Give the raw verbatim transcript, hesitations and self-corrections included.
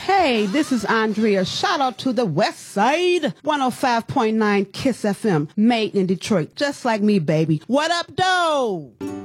Hey, this is Andrea. Shout out to the West Side. one oh five point nine KISS F M. Made in Detroit. Just like me, baby. What up, though?